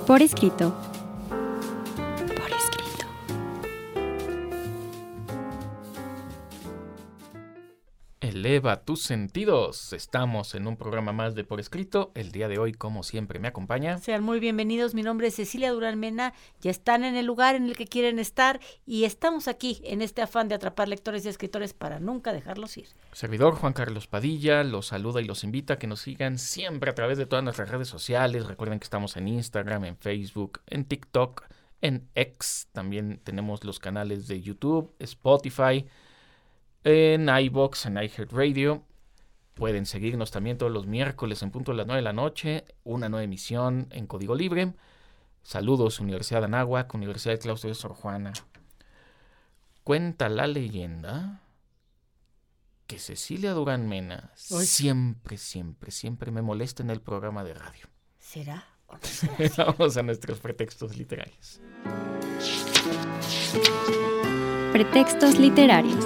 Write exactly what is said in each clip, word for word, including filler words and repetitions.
Por escrito. Por escrito. Eleva tus sentidos. Estamos en un programa más de Por Escrito. El día de hoy, como siempre, me acompaña. Sean muy bienvenidos. Mi nombre es Cecilia Durán Mena. Ya están en el lugar en el que quieren estar y estamos aquí en este afán de atrapar lectores y escritores para nunca dejarlos ir. Servidor Juan Carlos Padilla los saluda y los invita a que nos sigan siempre a través de todas nuestras redes sociales. Recuerden que estamos en Instagram, en Facebook, en TikTok, en X. También tenemos los canales de YouTube, Spotify, en iVoox, en iHeartRadio. Pueden seguirnos también todos los miércoles en punto de las nueve de la noche, una nueva emisión en Código Libre. Saludos, Universidad de Anáhuac, Universidad del Claustro de Sor Juana. Cuenta la leyenda que Cecilia Durán Mena Uy. siempre, siempre, siempre me molesta en el programa de radio. ¿Será o no será? Vamos a nuestros pretextos literarios. Pretextos literarios.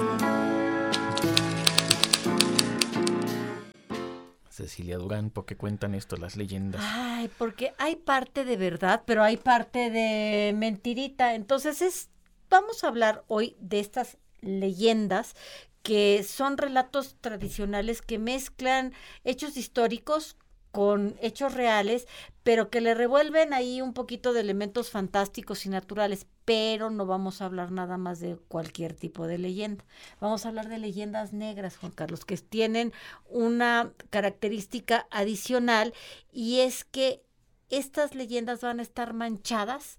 Cecilia Durán, ¿por qué cuentan esto las leyendas? Ay, porque hay parte de verdad, pero hay parte de mentirita. Entonces es, vamos a hablar hoy de estas leyendas que son relatos tradicionales que mezclan hechos históricos con hechos reales, pero que le revuelven ahí un poquito de elementos fantásticos y naturales, pero no vamos a hablar nada más de cualquier tipo de leyenda. Vamos a hablar de leyendas negras, Juan Carlos, que tienen una característica adicional y es que estas leyendas van a estar manchadas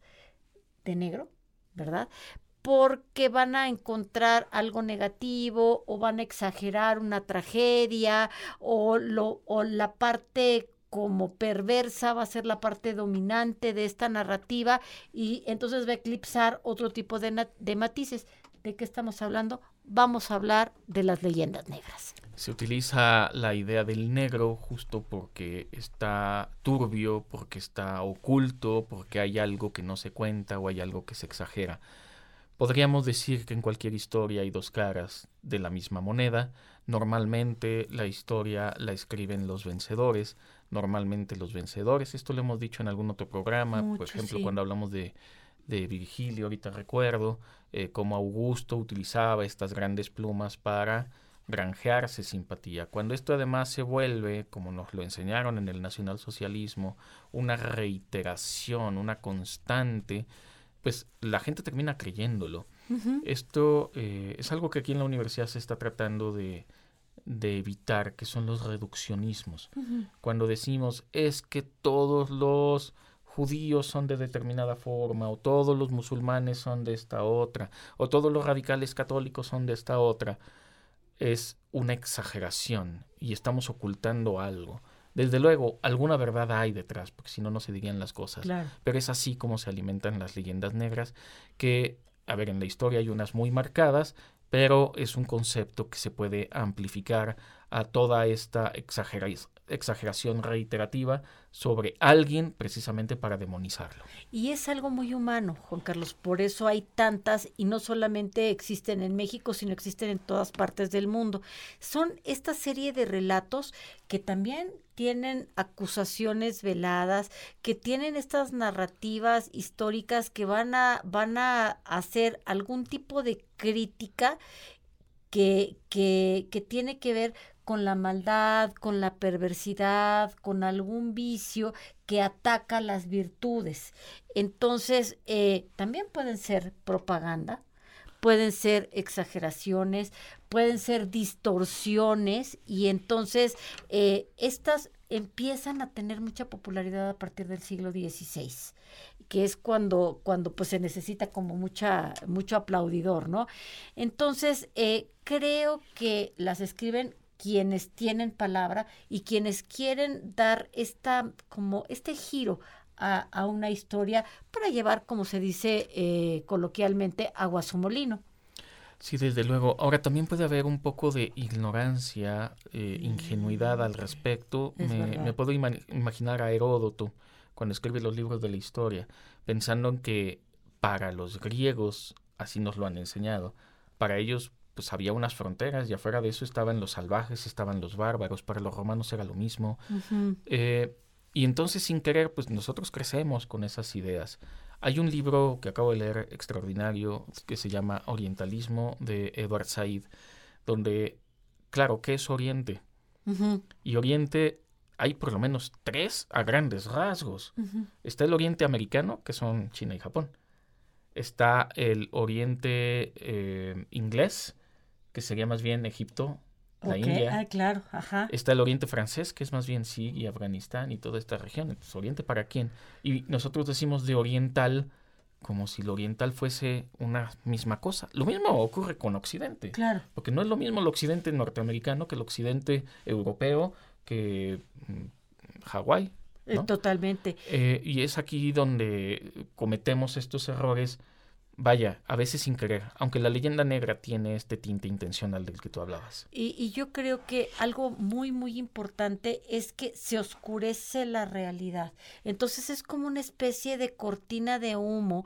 de negro, ¿verdad? Porque van a encontrar algo negativo o van a exagerar una tragedia o, lo, o la parte como perversa va a ser la parte dominante de esta narrativa y entonces va a eclipsar otro tipo de, na- de matices. ¿De qué estamos hablando? Vamos a hablar de las leyendas negras. Se utiliza la idea del negro justo porque está turbio, porque está oculto, porque hay algo que no se cuenta o hay algo que se exagera. Podríamos decir que en cualquier historia hay dos caras de la misma moneda. Normalmente la historia la escriben los vencedores. Normalmente los vencedores, esto lo hemos dicho en algún otro programa, Mucho, por ejemplo, sí. cuando hablamos de, de Virgilio, ahorita recuerdo eh, cómo Augusto utilizaba estas grandes plumas para granjearse simpatía. Cuando esto además se vuelve, como nos lo enseñaron en el nacionalsocialismo, una reiteración, una constante, pues la gente termina creyéndolo. Uh-huh. Esto eh, es algo que aquí en la universidad se está tratando de, de evitar, que son los reduccionismos. Uh-huh. Cuando decimos es que todos los judíos son de determinada forma, o todos los musulmanes son de esta otra, o todos los radicales católicos son de esta otra, es una exageración y estamos ocultando algo. Desde luego, alguna verdad hay detrás, porque si no, no se dirían las cosas. Claro. Pero es así como se alimentan las leyendas negras, que, a ver, en la historia hay unas muy marcadas, pero es un concepto que se puede amplificar a toda esta exagera- exageración reiterativa sobre alguien precisamente para demonizarlo. Y es algo muy humano, Juan Carlos, por eso hay tantas y no solamente existen en México, sino existen en todas partes del mundo. Son esta serie de relatos que también tienen acusaciones veladas, que tienen estas narrativas históricas que van a, van a hacer algún tipo de crítica que, que, que tiene que ver con la maldad, con la perversidad, con algún vicio que ataca las virtudes. Entonces, eh, también pueden ser propaganda, pueden ser exageraciones, pueden ser distorsiones, y entonces eh, estas empiezan a tener mucha popularidad a partir del siglo dieciséis, que es cuando, cuando pues se necesita como mucha, mucho aplaudidor, ¿no? Entonces, eh, creo que las escriben quienes tienen palabra y quienes quieren dar esta, como este giro a, a una historia para llevar, como se dice eh, coloquialmente, agua a su molino. Sí, desde luego. Ahora, también puede haber un poco de ignorancia, eh, ingenuidad al respecto. Es Me, verdad. me puedo ima- imaginar a Heródoto, cuando escribe los libros de la historia, pensando en que para los griegos, así nos lo han enseñado, para ellos pues había unas fronteras y afuera de eso estaban los salvajes, estaban los bárbaros, para los romanos era lo mismo. Uh-huh. Eh, Y entonces, sin querer, pues nosotros crecemos con esas ideas. Hay un libro que acabo de leer extraordinario que se llama Orientalismo, de Edward Said, donde, claro, ¿qué es Oriente? Uh-huh. Y Oriente hay por lo menos tres a grandes rasgos. Uh-huh. Está el Oriente americano, que son China y Japón. Está el Oriente eh, inglés, que sería más bien Egipto, la Okay. India. Ah, claro, ajá. Está el Oriente francés, que es más bien Siria, Afganistán y toda esta región. Entonces, ¿Oriente para quién? Y nosotros decimos de oriental como si lo oriental fuese una misma cosa. Lo mismo ocurre con Occidente. Claro. Porque no es lo mismo el occidente norteamericano que el occidente europeo, que mm, Hawái, ¿no? Eh, totalmente. Eh, y es aquí donde cometemos estos errores, vaya, a veces sin querer, aunque la leyenda negra tiene este tinte intencional del que tú hablabas. Y, y yo creo que algo muy, muy importante es que se oscurece la realidad. Entonces es como una especie de cortina de humo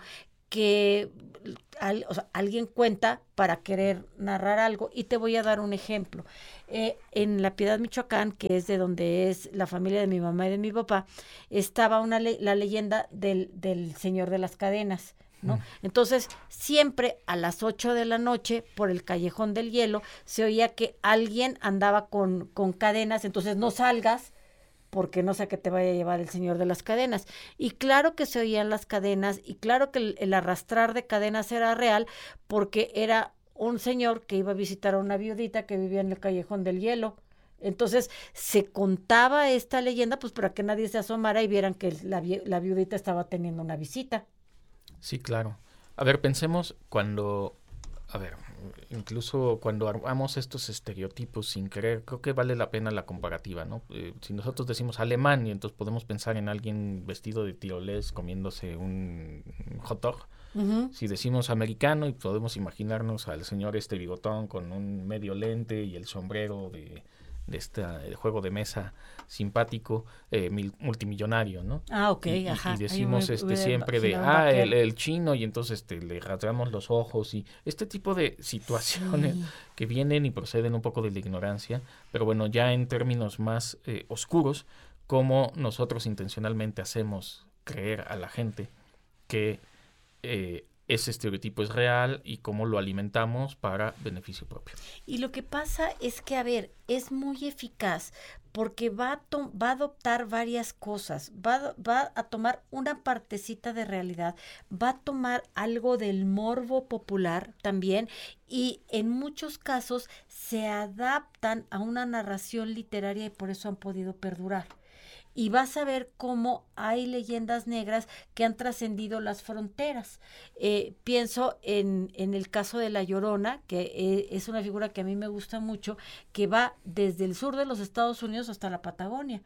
que al, o sea, alguien cuenta para querer narrar algo. Y te voy a dar un ejemplo. Eh, en La Piedad, Michoacán, que es de donde es la familia de mi mamá y de mi papá, estaba una le- la leyenda del, del Señor de las Cadenas, ¿no? Mm. Entonces, siempre a las ocho de la noche, por el Callejón del Hielo, se oía que alguien andaba con, con cadenas, entonces no salgas, porque no sé qué te vaya a llevar el Señor de las Cadenas. Y claro que se oían las cadenas, y claro que el, el arrastrar de cadenas era real, porque era un señor que iba a visitar a una viudita que vivía en el Callejón del Hielo. Entonces se contaba esta leyenda pues para que nadie se asomara y vieran que la, la viudita estaba teniendo una visita. Sí, claro. A ver, pensemos cuando, a ver, incluso cuando armamos estos estereotipos sin querer, creo que vale la pena la comparativa, ¿no? Eh, si nosotros decimos alemán y entonces podemos pensar en alguien vestido de tirolés comiéndose un hot dog. Uh-huh. Si decimos americano y podemos imaginarnos al señor este bigotón con un medio lente y el sombrero de... de este de juego de mesa simpático, eh, mil, multimillonario, ¿no? Ah, ok, y, ajá. Y decimos me, este me, siempre de, ah, el, el chino, y entonces este, le rasgamos los ojos, y este tipo de situaciones sí. que vienen y proceden un poco de la ignorancia, pero bueno, ya en términos más eh, oscuros, cómo nosotros intencionalmente hacemos creer a la gente que eh, ese estereotipo es real y cómo lo alimentamos para beneficio propio. Y lo que pasa es que, a ver, es muy eficaz porque va a, to- va a adoptar varias cosas, va, va a tomar una partecita de realidad, va a tomar algo del morbo popular también, y en muchos casos se adaptan a una narración literaria y por eso han podido perdurar. Y vas a ver cómo hay leyendas negras que han trascendido las fronteras. Eh, pienso en, en el caso de La Llorona, que eh, es una figura que a mí me gusta mucho, que va desde el sur de los Estados Unidos hasta la Patagonia.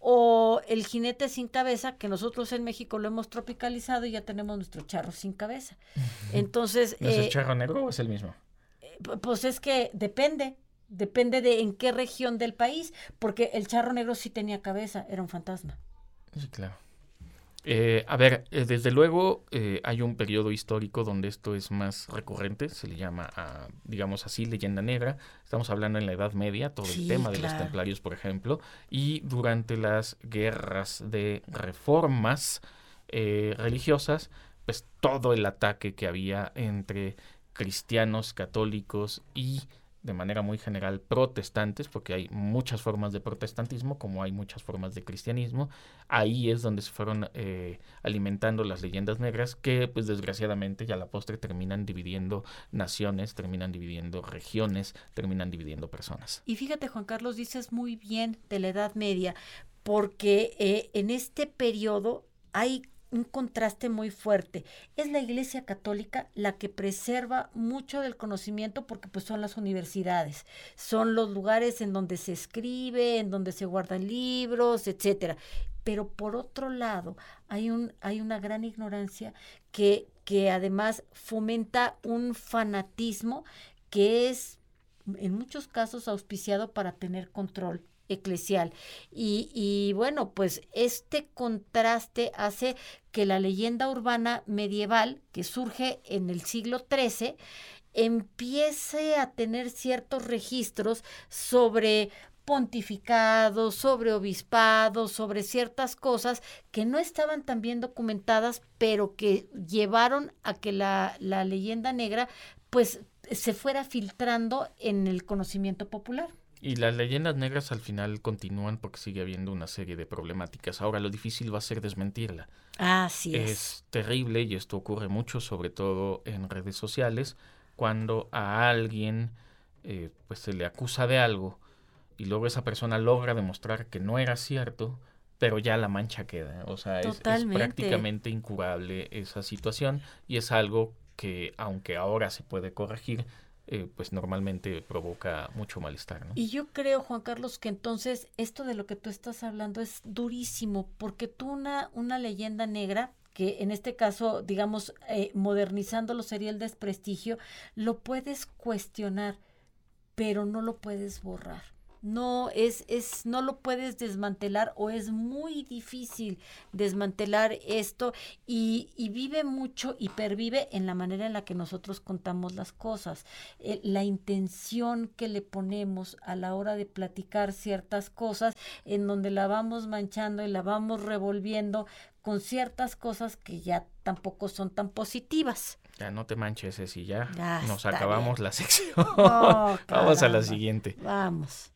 O El Jinete Sin Cabeza, que nosotros en México lo hemos tropicalizado y ya tenemos nuestro charro sin cabeza. Entonces, ¿no es eh, el charro negro o es el mismo? Eh, pues es que depende. Depende de en qué región del país, porque el charro negro sí tenía cabeza, era un fantasma. Sí, claro. Eh, a ver, eh, desde luego eh, hay un periodo histórico donde esto es más recurrente, se le llama, a, digamos así, leyenda negra. Estamos hablando en la Edad Media, todo sí, el tema de claro. los templarios, por ejemplo, y durante las guerras de reformas eh, religiosas, pues todo el ataque que había entre cristianos, católicos y de manera muy general protestantes, porque hay muchas formas de protestantismo como hay muchas formas de cristianismo. Ahí es donde se fueron eh, alimentando las leyendas negras que pues desgraciadamente ya a la postre terminan dividiendo naciones, terminan dividiendo regiones, terminan dividiendo personas. Y fíjate, Juan Carlos, dices muy bien de la Edad Media, porque eh, en este periodo hay un contraste muy fuerte. Es la Iglesia Católica la que preserva mucho del conocimiento porque pues son las universidades, son los lugares en donde se escribe, en donde se guardan libros, etcétera. Pero por otro lado, hay un hay una gran ignorancia que que además fomenta un fanatismo que es en muchos casos auspiciado para tener control eclesial. Y, y bueno, pues este contraste hace que la leyenda urbana medieval, que surge en el siglo trece, empiece a tener ciertos registros sobre pontificados, sobre obispados, sobre ciertas cosas que no estaban tan bien documentadas, pero que llevaron a que la, la leyenda negra pues se fuera filtrando en el conocimiento popular. Y las leyendas negras al final continúan porque sigue habiendo una serie de problemáticas. Ahora, lo difícil va a ser desmentirla. Así es. Es terrible, y esto ocurre mucho, sobre todo en redes sociales, cuando a alguien eh, pues se le acusa de algo y luego esa persona logra demostrar que no era cierto, pero ya la mancha queda. O sea, es, es prácticamente incurable esa situación, y es algo que, aunque ahora se puede corregir, Eh, pues normalmente provoca mucho malestar, ¿no? Y yo creo, Juan Carlos, que entonces esto de lo que tú estás hablando es durísimo, porque tú una, una leyenda negra, que en este caso, digamos, eh, modernizándolo sería el desprestigio, lo puedes cuestionar, pero no lo puedes borrar. No es, es, no lo puedes desmantelar, o es muy difícil desmantelar esto, y, y vive mucho y pervive en la manera en la que nosotros contamos las cosas, eh, la intención que le ponemos a la hora de platicar ciertas cosas, en donde la vamos manchando y la vamos revolviendo con ciertas cosas que ya tampoco son tan positivas. Ya no te manches, Ceci, ya, ya nos acabamos bien. La sección. Oh, vamos a la siguiente. Vamos.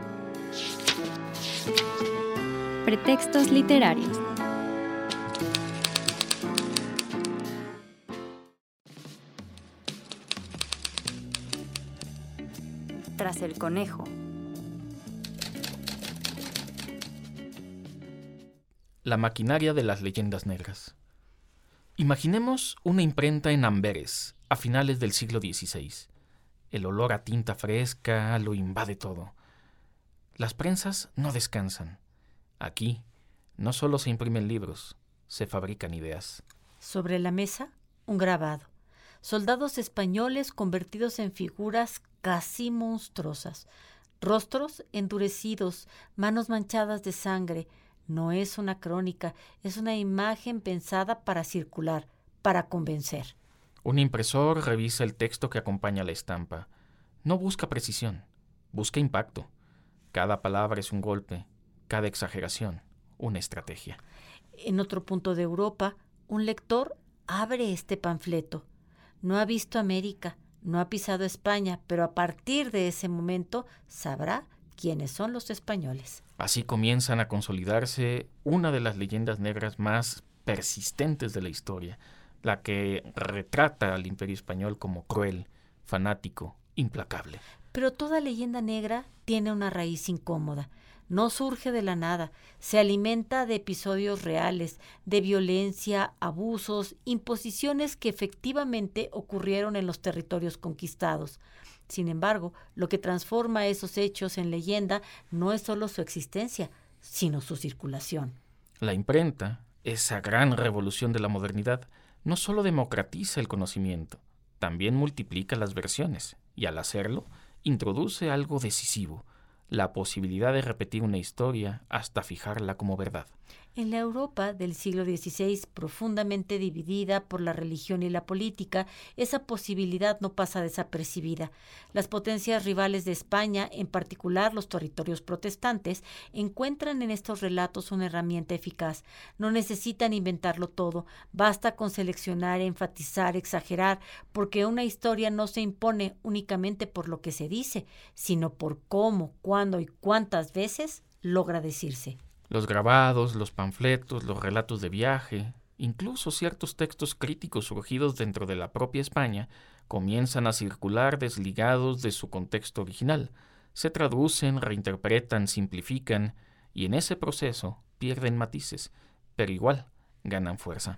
Pretextos literarios. Tras el conejo. La maquinaria de las leyendas negras. Imaginemos una imprenta en Amberes, a finales del siglo dieciséis. El olor a tinta fresca lo invade todo. Las prensas no descansan. Aquí no solo se imprimen libros, se fabrican ideas. Sobre la mesa, un grabado. Soldados españoles convertidos en figuras casi monstruosas. Rostros endurecidos, manos manchadas de sangre. No es una crónica, es una imagen pensada para circular, para convencer. Un impresor revisa el texto que acompaña la estampa. No busca precisión, busca impacto. Cada palabra es un golpe, cada exageración, una estrategia. En otro punto de Europa, un lector abre este panfleto. No ha visto América, no ha pisado España, pero a partir de ese momento sabrá quiénes son los españoles. Así comienzan a consolidarse una de las leyendas negras más persistentes de la historia, la que retrata al Imperio Español como cruel, fanático, implacable. Pero toda leyenda negra tiene una raíz incómoda. No surge de la nada, se alimenta de episodios reales, de violencia, abusos, imposiciones que efectivamente ocurrieron en los territorios conquistados. Sin embargo, lo que transforma esos hechos en leyenda no es solo su existencia, sino su circulación. La imprenta, esa gran revolución de la modernidad, no solo democratiza el conocimiento, también multiplica las versiones, y al hacerlo, introduce algo decisivo, la posibilidad de repetir una historia hasta fijarla como verdad. En la Europa del siglo dieciséis, profundamente dividida por la religión y la política, esa posibilidad no pasa desapercibida. Las potencias rivales de España, en particular los territorios protestantes, encuentran en estos relatos una herramienta eficaz. No necesitan inventarlo todo, basta con seleccionar, enfatizar, exagerar, porque una historia no se impone únicamente por lo que se dice, sino por cómo, cuándo y cuántas veces logra decirse. Los grabados, los panfletos, los relatos de viaje, incluso ciertos textos críticos surgidos dentro de la propia España, comienzan a circular desligados de su contexto original. Se traducen, reinterpretan, simplifican, y en ese proceso pierden matices, pero igual ganan fuerza.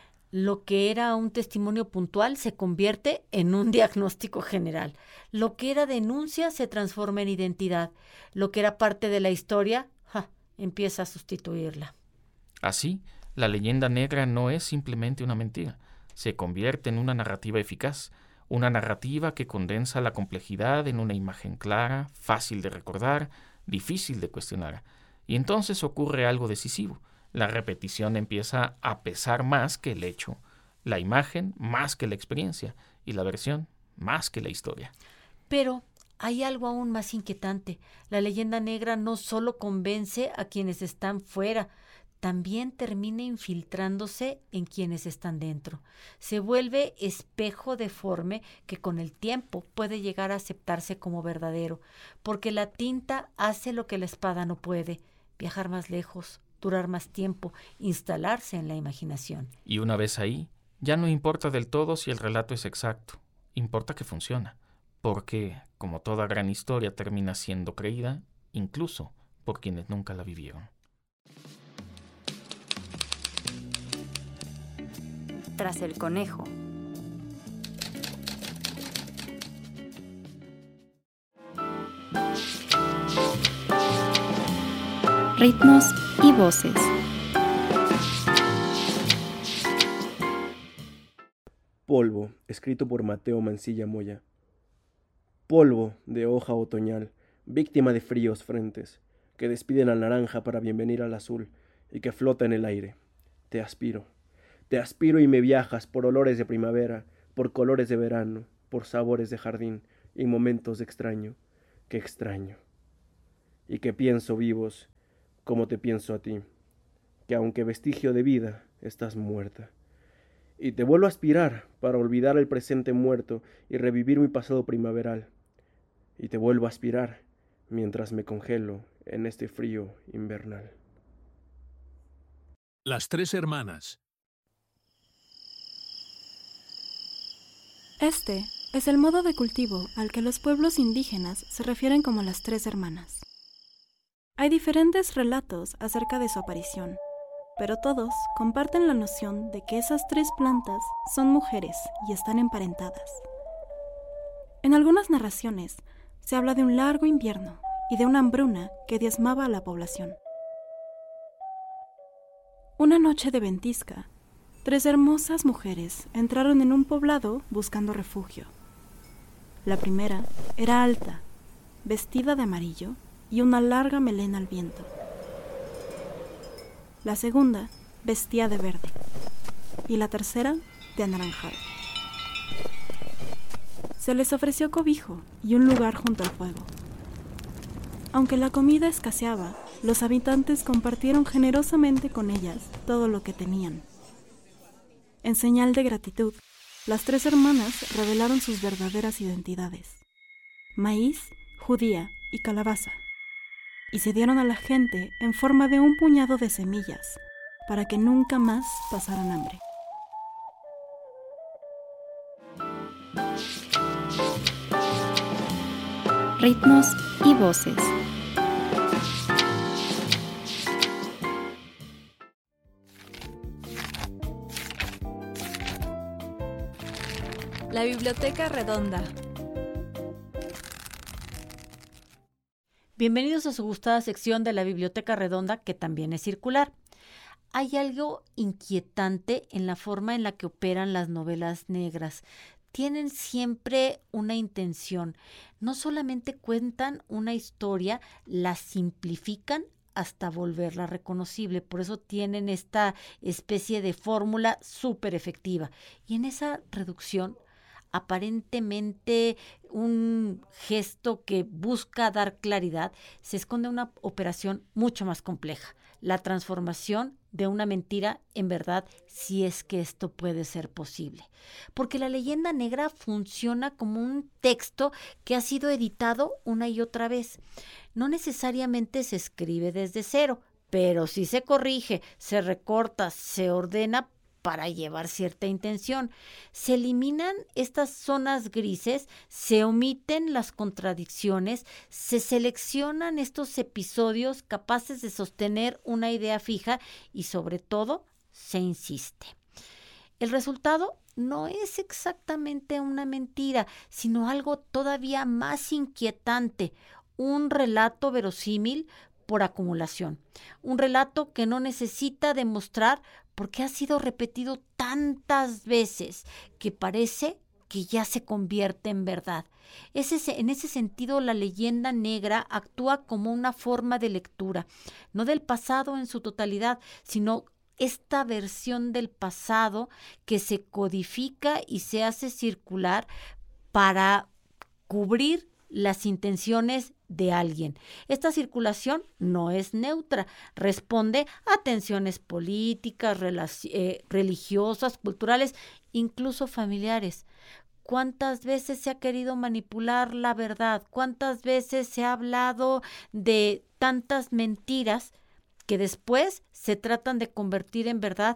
Lo que era un testimonio puntual se convierte en un diagnóstico general. Lo que era denuncia se transforma en identidad. Lo que era parte de la historia, ja, empieza a sustituirla. Así, la leyenda negra no es simplemente una mentira, se convierte en una narrativa eficaz, una narrativa que condensa la complejidad en una imagen clara, fácil de recordar, difícil de cuestionar. Y entonces ocurre algo decisivo. La repetición empieza a pesar más que el hecho, la imagen más que la experiencia y la versión más que la historia. Pero Hay algo aún más inquietante. La leyenda negra no solo convence a quienes están fuera, también termina infiltrándose en quienes están dentro. Se vuelve espejo deforme que con el tiempo puede llegar a aceptarse como verdadero, porque la tinta hace lo que la espada no puede: viajar más lejos, durar más tiempo, instalarse en la imaginación. Y una vez ahí, ya no importa del todo si el relato es exacto, importa que funciona, porque, como toda gran historia, termina siendo creída, incluso por quienes nunca la vivieron. Tras el conejo. Ritmos y voces. Polvo, escrito por Mateo Mancilla Moya. Polvo de hoja otoñal, víctima de fríos frentes, que despiden al naranja para bienvenir al azul y que flota en el aire. Te aspiro, te aspiro y me viajas por olores de primavera, por colores de verano, por sabores de jardín y momentos de extraño, que extraño. Y que pienso vivos, como te pienso a ti, que aunque vestigio de vida, estás muerta. Y te vuelvo a aspirar para olvidar el presente muerto y revivir mi pasado primaveral. Y te vuelvo a aspirar mientras me congelo en este frío invernal. Las tres hermanas. Este es el modo de cultivo al que los pueblos indígenas se refieren como las tres hermanas. Hay diferentes relatos acerca de su aparición, pero todos comparten la noción de que esas tres plantas son mujeres y están emparentadas. En algunas narraciones se habla de un largo invierno y de una hambruna que diezmaba a la población. Una noche de ventisca, tres hermosas mujeres entraron en un poblado buscando refugio. La primera era alta, vestida de amarillo y una larga melena al viento. La segunda vestía de verde y la tercera de anaranjado. Se les ofreció cobijo y un lugar junto al fuego. Aunque la comida escaseaba, los habitantes compartieron generosamente con ellas todo lo que tenían. En señal de gratitud, las tres hermanas revelaron sus verdaderas identidades: maíz, judía y calabaza, y se dieron a la gente en forma de un puñado de semillas para que nunca más pasaran hambre. Ritmos y voces. La Biblioteca Redonda. Bienvenidos a su gustada sección de la Biblioteca Redonda, que también es circular. Hay algo inquietante en la forma en la que operan las novelas negras. Tienen siempre una intención. No solamente cuentan una historia, la simplifican hasta volverla reconocible. Por eso tienen esta especie de fórmula súper efectiva. Y en esa reducción, aparentemente un gesto que busca dar claridad, se esconde una operación mucho más compleja: la transformación de una mentira en verdad, si es que esto puede ser posible. Porque la leyenda negra funciona como un texto que ha sido editado una y otra vez. No necesariamente se escribe desde cero, pero sí se corrige, se recorta, se ordena para llevar cierta intención. Se eliminan estas zonas grises, se omiten las contradicciones, se seleccionan estos episodios capaces de sostener una idea fija y, sobre todo, se insiste. El resultado no es exactamente una mentira, sino algo todavía más inquietante: un relato verosímil por acumulación. Un relato que no necesita demostrar porque ha sido repetido tantas veces que parece que ya se convierte en verdad. Ese, en ese sentido, la leyenda negra actúa como una forma de lectura, no del pasado en su totalidad, sino esta versión del pasado que se codifica y se hace circular para cubrir las intenciones de alguien. Esta circulación no es neutra, responde a tensiones políticas, relaci- eh, religiosas, culturales, incluso familiares. ¿Cuántas veces se ha querido manipular la verdad? ¿Cuántas veces se ha hablado de tantas mentiras que después se tratan de convertir en verdad,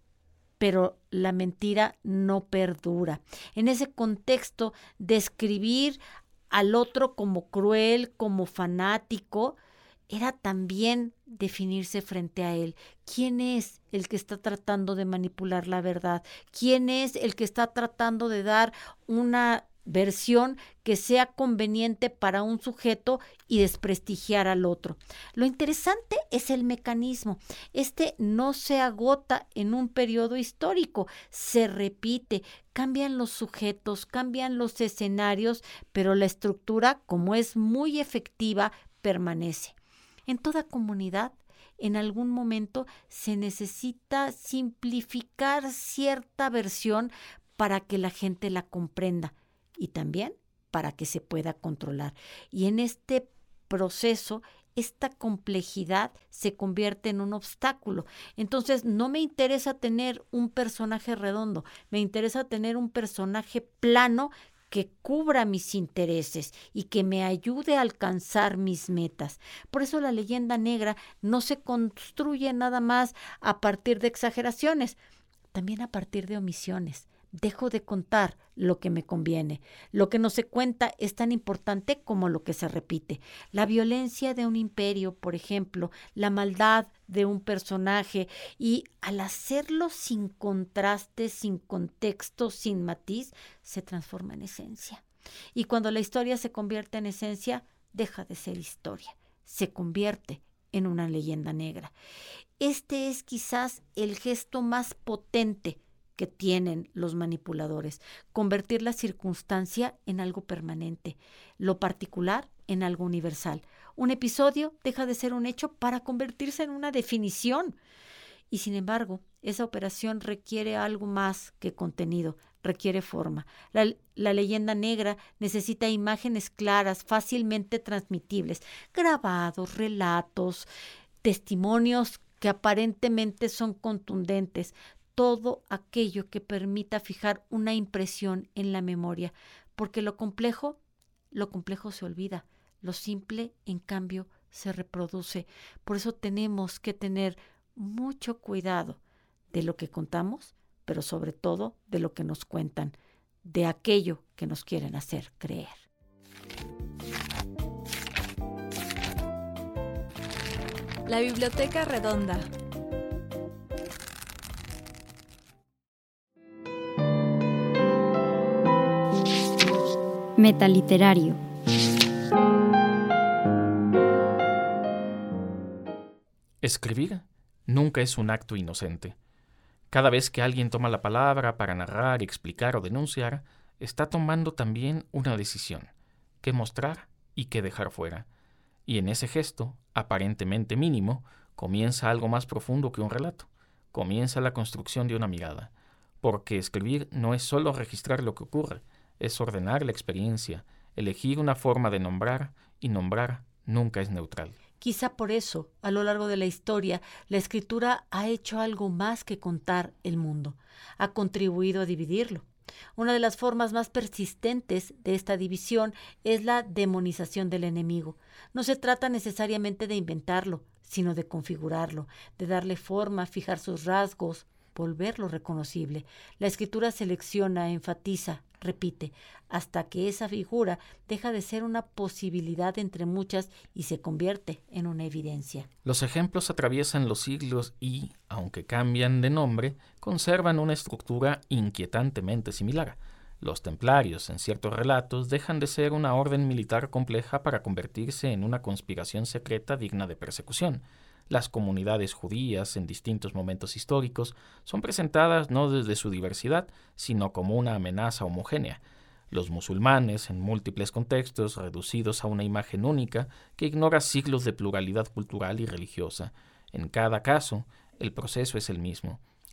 pero la mentira no perdura? En ese contexto, describir al otro como cruel, como fanático, era también definirse frente a él. ¿Quién es el que está tratando de manipular la verdad? ¿Quién es el que está tratando de dar una versión que sea conveniente para un sujeto y desprestigiar al otro? Lo interesante es el mecanismo. Este no se agota en un periodo histórico, se repite, cambian los sujetos, cambian los escenarios, pero la estructura, como es muy efectiva, permanece. En toda comunidad, en algún momento se necesita simplificar cierta versión para que la gente la comprenda y también para que se pueda controlar. Y en este proceso, esta complejidad se convierte en un obstáculo. Entonces, no me interesa tener un personaje redondo, me interesa tener un personaje plano que cubra mis intereses y que me ayude a alcanzar mis metas. Por eso la leyenda negra no se construye nada más a partir de exageraciones, también a partir de omisiones. Dejo de contar lo que me conviene. Lo que no se cuenta es tan importante como lo que se repite. La violencia de un imperio, por ejemplo, la maldad de un personaje, y al hacerlo sin contraste, sin contexto, sin matiz, se transforma en esencia. Y cuando la historia se convierte en esencia, deja de ser historia, se convierte en una leyenda negra. Este es quizás el gesto más potente que tienen los manipuladores: convertir la circunstancia en algo permanente, lo particular en algo universal. Un episodio deja de ser un hecho para convertirse en una definición. Y sin embargo, esa operación requiere algo más que contenido, requiere forma. La, la leyenda negra necesita imágenes claras, fácilmente transmitibles, grabados, relatos, testimonios que aparentemente son contundentes, todo aquello que permita fijar una impresión en la memoria, porque lo complejo, lo complejo se olvida, lo simple, en cambio, se reproduce. Por eso tenemos que tener mucho cuidado de lo que contamos, pero sobre todo de lo que nos cuentan, de aquello que nos quieren hacer creer. La Biblioteca Redonda. Metaliterario. Escribir nunca es un acto inocente. Cada vez que alguien toma la palabra para narrar, explicar o denunciar, está tomando también una decisión: qué mostrar y qué dejar fuera. Y en ese gesto, aparentemente mínimo, comienza algo más profundo que un relato. Comienza la construcción de una mirada. Porque escribir no es solo registrar lo que ocurre, es ordenar la experiencia, elegir una forma de nombrar, y nombrar nunca es neutral. Quizá por eso, a lo largo de la historia, la escritura ha hecho algo más que contar el mundo, ha contribuido a dividirlo. Una de las formas más persistentes de esta división es la demonización del enemigo. No se trata necesariamente de inventarlo, sino de configurarlo, de darle forma, fijar sus rasgos, volverlo reconocible. La escritura selecciona, enfatiza, repite, hasta que esa figura deja de ser una posibilidad entre muchas y se convierte en una evidencia. Los ejemplos atraviesan los siglos y, aunque cambian de nombre, conservan una estructura inquietantemente similar. Los templarios, en ciertos relatos, dejan de ser una orden militar compleja para convertirse en una conspiración secreta digna de persecución. Las comunidades judías, en distintos momentos históricos, son presentadas no desde su diversidad, sino como una amenaza homogénea. Los musulmanes, en múltiples contextos, reducidos a una imagen única que ignora siglos de pluralidad cultural y religiosa. En cada caso, el proceso es el mismo: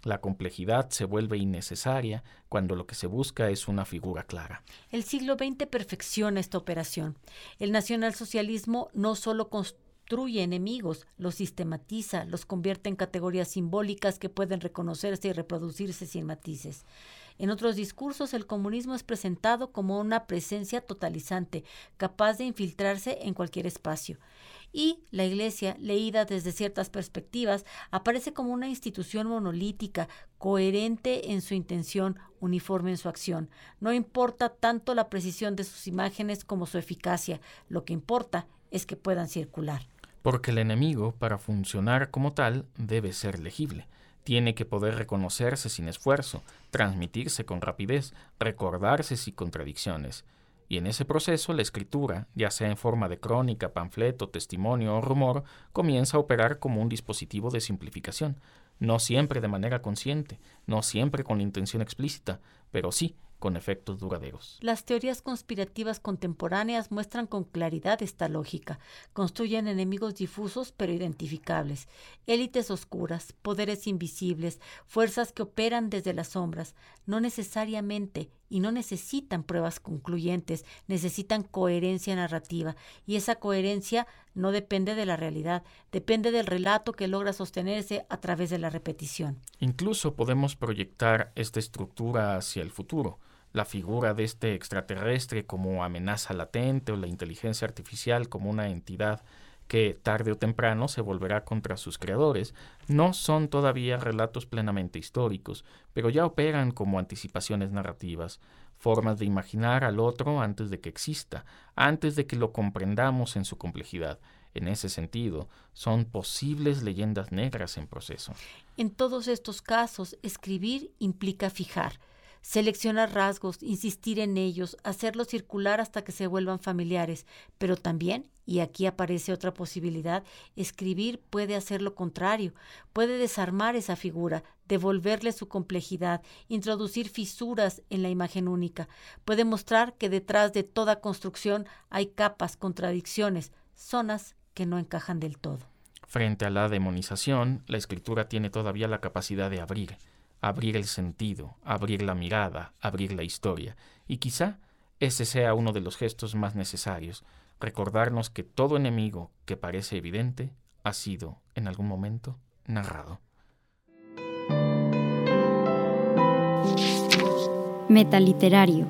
La complejidad se vuelve innecesaria cuando lo que se busca es una figura clara. El siglo veinte perfecciona esta operación. El nacionalsocialismo no solo construye enemigos, los sistematiza, los convierte en categorías simbólicas que pueden reconocerse y reproducirse sin matices. En otros discursos, el comunismo es presentado como una presencia totalizante, capaz de infiltrarse en cualquier espacio. Y la Iglesia, leída desde ciertas perspectivas, aparece como una institución monolítica, coherente en su intención, uniforme en su acción. No importa tanto la precisión de sus imágenes como su eficacia, lo que importa es que puedan circular. Porque el enemigo, para funcionar como tal, debe ser legible. Tiene que poder reconocerse sin esfuerzo, transmitirse con rapidez, recordarse sin contradicciones. Y en ese proceso la escritura, ya sea en forma de crónica, panfleto, testimonio o rumor, comienza a operar como un dispositivo de simplificación, no siempre de manera consciente, no siempre con intención explícita, pero sí con efectos duraderos. Las teorías conspirativas contemporáneas muestran con claridad esta lógica. Construyen enemigos difusos pero identificables, élites oscuras, poderes invisibles, fuerzas que operan desde las sombras, no necesariamente y no necesitan pruebas concluyentes, necesitan coherencia narrativa, y esa coherencia no depende de la realidad, depende del relato que logra sostenerse a través de la repetición. Incluso podemos proyectar esta estructura hacia el futuro. La figura de este extraterrestre como amenaza latente o la inteligencia artificial como una entidad que tarde o temprano se volverá contra sus creadores, no son todavía relatos plenamente históricos, pero ya operan como anticipaciones narrativas, formas de imaginar al otro antes de que exista, antes de que lo comprendamos en su complejidad. En ese sentido, son posibles leyendas negras en proceso. En todos estos casos, escribir implica fijar, seleccionar rasgos, insistir en ellos, hacerlos circular hasta que se vuelvan familiares, pero también, y aquí aparece otra posibilidad, escribir puede hacer lo contrario, puede desarmar esa figura, devolverle su complejidad, introducir fisuras en la imagen única, puede mostrar que detrás de toda construcción hay capas, contradicciones, zonas que no encajan del todo. Frente a la demonización, la escritura tiene todavía la capacidad de abrir, abrir el sentido, abrir la mirada, abrir la historia. Y quizá ese sea uno de los gestos más necesarios, recordarnos que todo enemigo que parece evidente ha sido, en algún momento, narrado. Metaliterario.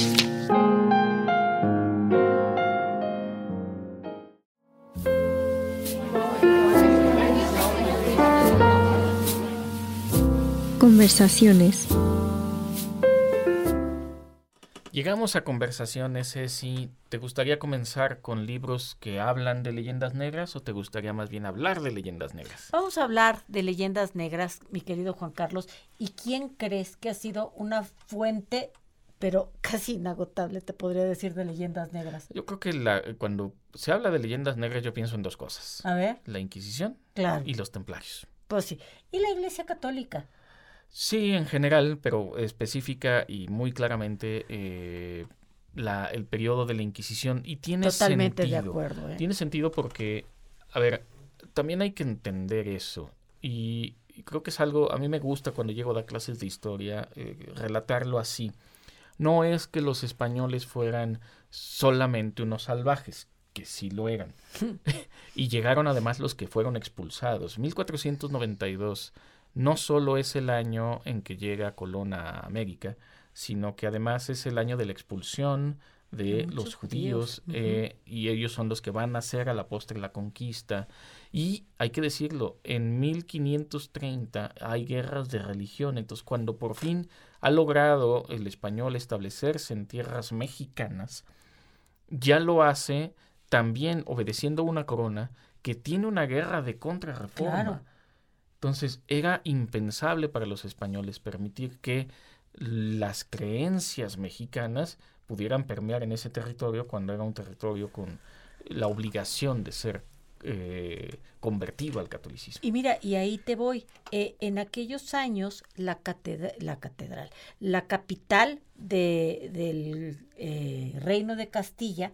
Conversaciones. Llegamos a conversaciones, Ceci. ¿Te gustaría comenzar con libros que hablan de leyendas negras o te gustaría más bien hablar de leyendas negras? Vamos a hablar de leyendas negras, mi querido Juan Carlos. ¿Y quién crees que ha sido una fuente, pero casi inagotable, te podría decir, de leyendas negras? Yo creo que la, cuando se habla de leyendas negras yo pienso en dos cosas. A ver. La Inquisición Claro. y los Templarios. Pues sí. Y la Iglesia Católica. Sí, en general, pero específica y muy claramente eh, la, el periodo de la Inquisición. Y tiene Totalmente sentido. de acuerdo. ¿eh? Tiene sentido porque, a ver, también hay que entender eso. Y, y creo que es algo, a mí me gusta cuando llego a dar clases de historia, eh, relatarlo así. No es que los españoles fueran solamente unos salvajes, que sí lo eran. Y llegaron además los que fueron expulsados. mil cuatrocientos noventa y dos no solo es el año en que llega Colón a América, sino que además es el año de la expulsión de Muchos los judíos, judíos, eh, uh-huh. y ellos son los que van a hacer a la postre la conquista. Y hay que decirlo, en mil quinientos treinta hay guerras de religión, entonces cuando por fin ha logrado el español establecerse en tierras mexicanas, ya lo hace también obedeciendo una corona que tiene una guerra de contrarreforma. Claro. Entonces era impensable para los españoles permitir que las creencias mexicanas pudieran permear en ese territorio cuando era un territorio con la obligación de ser eh, convertido al catolicismo. Y mira, y ahí te voy. Eh, en aquellos años, la, catedra- la catedral, la capital de, del eh, Reino de Castilla,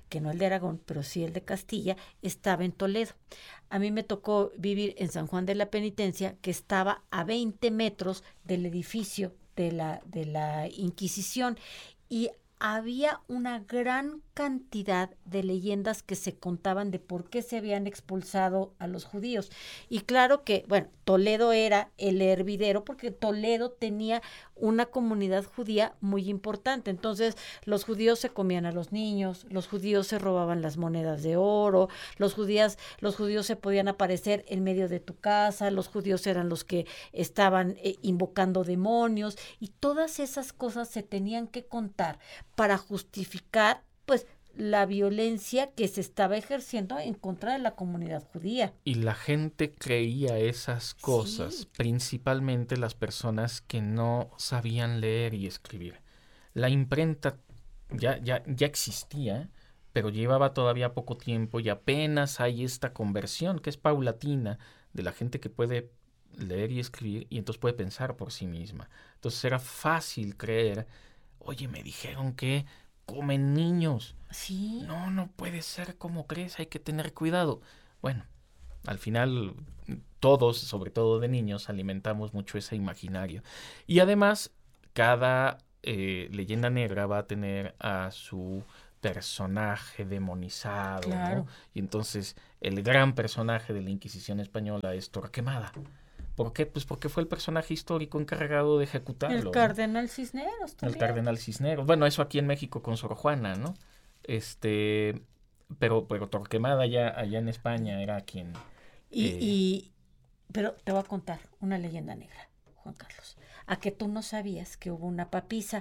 que no el de Aragón, pero sí el de Castilla, estaba en Toledo. A mí me tocó vivir en San Juan de la Penitencia, que estaba a veinte metros del edificio de la, de la Inquisición, y había una gran cantidad de leyendas que se contaban de por qué se habían expulsado a los judíos. Y claro que, bueno, Toledo era el hervidero porque Toledo tenía una comunidad judía muy importante. Entonces, los judíos se comían a los niños, los judíos se robaban las monedas de oro, los judíos, los judíos se podían aparecer en medio de tu casa, los judíos eran los que estaban eh, invocando demonios, y todas esas cosas se tenían que contar para justificar, pues, la violencia que se estaba ejerciendo en contra de la comunidad judía. Y la gente creía esas cosas, Sí. principalmente las personas que no sabían leer y escribir. La imprenta ya, ya, ya existía, pero llevaba todavía poco tiempo y apenas hay esta conversión que es paulatina de la gente que puede leer y escribir y entonces puede pensar por sí misma. Entonces era fácil creer, oye, me dijeron que comen niños. Sí. No, no puede ser como crees, hay que tener cuidado. Bueno, al final todos, sobre todo de niños, alimentamos mucho ese imaginario. Y además, cada eh, leyenda negra va a tener a su personaje demonizado, Claro. ¿no? Y entonces el gran personaje de la Inquisición española es Torquemada. ¿Por qué? Pues porque fue el personaje histórico encargado de ejecutarlo. El ¿no? cardenal Cisneros El también. cardenal Cisneros. Bueno, eso aquí en México con Sor Juana, ¿no? Este, pero, pero Torquemada allá, allá en España era quien... Y, eh, y, pero te voy a contar una leyenda negra, Juan Carlos. A que tú no sabías que hubo una papisa.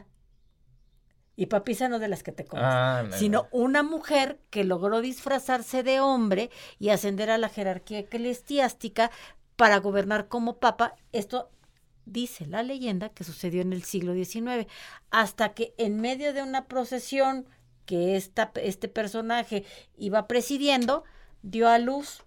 Y papisa no de las que te comes, Ah, no, sino no. una mujer que logró disfrazarse de hombre y ascender a la jerarquía eclesiástica para gobernar como papa. Esto dice la leyenda que sucedió en el siglo diecinueve, hasta que en medio de una procesión que esta, este personaje iba presidiendo, dio a luz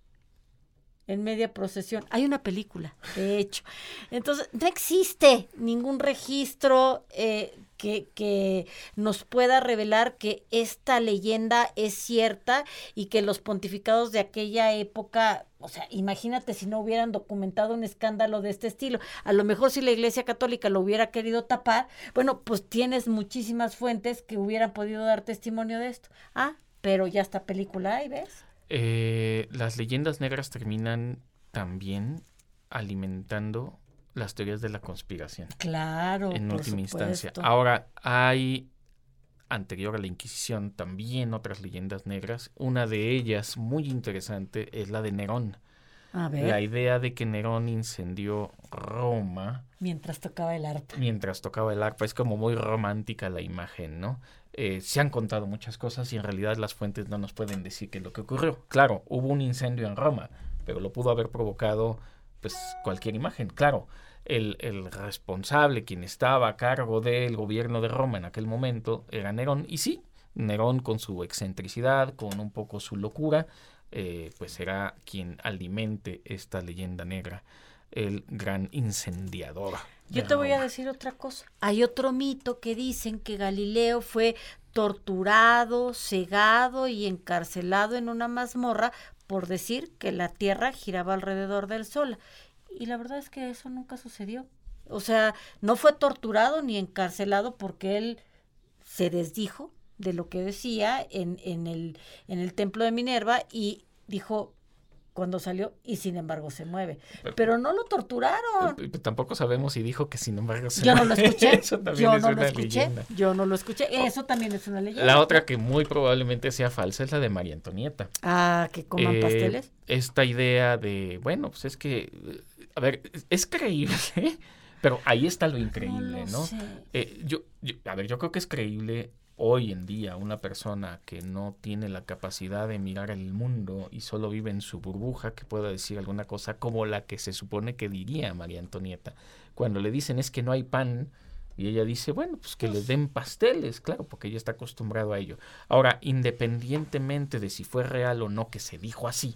en media procesión. Hay una película, de hecho. Entonces, no existe ningún registro eh, que, que nos pueda revelar que esta leyenda es cierta y que los pontificados de aquella época, o sea, imagínate si no hubieran documentado un escándalo de este estilo. A lo mejor si la Iglesia Católica lo hubiera querido tapar, bueno, pues tienes muchísimas fuentes que hubieran podido dar testimonio de esto. Ah, pero ya esta película hay, ¿ves? Eh, las leyendas negras terminan también alimentando las teorías de la conspiración. Claro, En por última instancia. supuesto. Ahora, hay, anterior a la Inquisición, también otras leyendas negras. Una de ellas, muy interesante, es la de Nerón. A ver, La idea de que Nerón incendió Roma mientras tocaba el arpa. mientras tocaba el arpa. Es como muy romántica la imagen, ¿no? Eh, se han contado muchas cosas y en realidad las fuentes no nos pueden decir qué es lo que ocurrió. Claro, hubo un incendio en Roma, pero lo pudo haber provocado pues cualquier imagen. Claro, el, el responsable, quien estaba a cargo del gobierno de Roma en aquel momento, era Nerón. Y sí, Nerón con su excentricidad, con un poco su locura, eh, pues será quien alimente esta leyenda negra, el gran incendiador. Yo te voy a decir otra cosa. Hay otro mito que dicen que Galileo fue torturado, cegado y encarcelado en una mazmorra por decir que la Tierra giraba alrededor del Sol. Y la verdad es que eso nunca sucedió. O sea, no fue torturado ni encarcelado porque él se desdijo de lo que decía en, en, el, en el templo de Minerva y dijo cuando salió y sin embargo se mueve. Pero no lo torturaron. Eh, Tampoco sabemos si dijo que sin embargo se Yo no lo escuché. Eso también Yo es no lo una escuché. leyenda. Yo no lo escuché. Eso también es una leyenda. La otra que muy probablemente sea falsa es la de María Antonieta. Ah, que coman Eh, pasteles. Esta idea de, bueno, pues es que, eh, a ver, es, es creíble, pero ahí está lo increíble, lo ¿no? sé. Eh, yo, yo, a ver, yo creo que es creíble hoy en día una persona que no tiene la capacidad de mirar el mundo y solo vive en su burbuja, que pueda decir alguna cosa como la que se supone que diría María Antonieta. Cuando le dicen es que no hay pan, y ella dice, bueno, pues que les den pasteles, claro, porque ella está acostumbrado a ello. Ahora, independientemente de si fue real o no que se dijo así,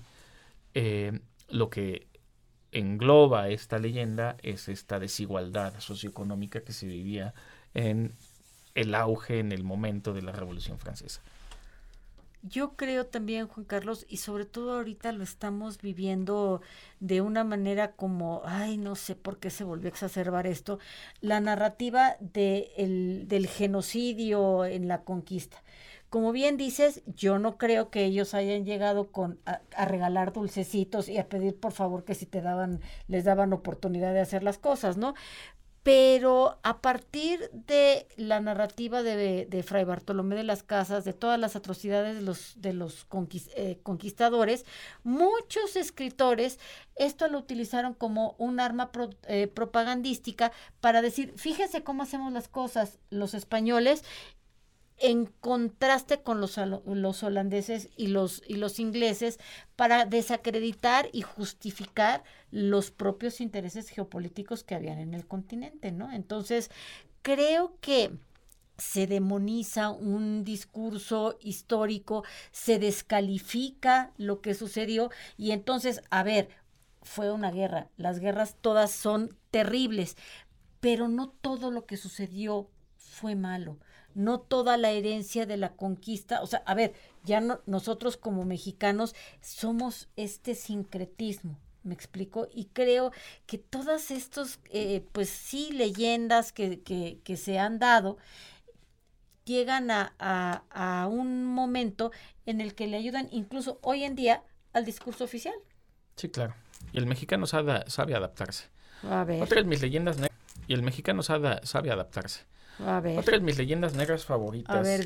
eh, lo que engloba esta leyenda es esta desigualdad socioeconómica que se vivía en el auge en el momento de la Revolución Francesa. Yo creo también, Juan Carlos, y sobre todo ahorita lo estamos viviendo de una manera como, ay, no sé por qué se volvió a exacerbar esto, la narrativa de el, del genocidio en la conquista. Como bien dices, yo no creo que ellos hayan llegado con a, a regalar dulcecitos y a pedir por favor que si te daban, les daban oportunidad de hacer las cosas, ¿no? Pero a partir de la narrativa de, de Fray Bartolomé de las Casas, de todas las atrocidades de los, de los conquist, eh, conquistadores, muchos escritores esto lo utilizaron como un arma pro, eh, propagandística para decir, fíjense cómo hacemos las cosas los españoles, en contraste con los, los holandeses y los, y los ingleses, para desacreditar y justificar los propios intereses geopolíticos que habían en el continente, ¿no? Entonces, creo que se demoniza un discurso histórico, se descalifica lo que sucedió y entonces, a ver, fue una guerra, las guerras todas son terribles, pero no todo lo que sucedió fue malo. No toda la herencia de la conquista, o sea, a ver, ya no, nosotros como mexicanos somos este sincretismo, ¿me explico? Y creo que todas estos, eh, pues sí, leyendas que, que, que se han dado, llegan a, a, a un momento en el que le ayudan incluso hoy en día al discurso oficial. Sí, claro. Y el mexicano sabe, sabe adaptarse. A ver. Otra de mis leyendas negras. Y el mexicano sabe, sabe adaptarse. A ver. Otra de mis leyendas negras favoritas. A ver.